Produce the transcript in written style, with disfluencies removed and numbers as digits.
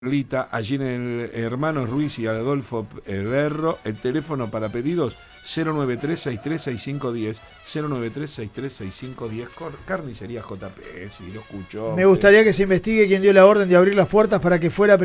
allí en el Hermanos Ruiz y Adolfo Berro. El teléfono para pedidos 093-636510, 093-636510. Carnicería JP, si lo escuchó. Me gustaría que se investigue quién dio la orden de abrir las puertas para que fuera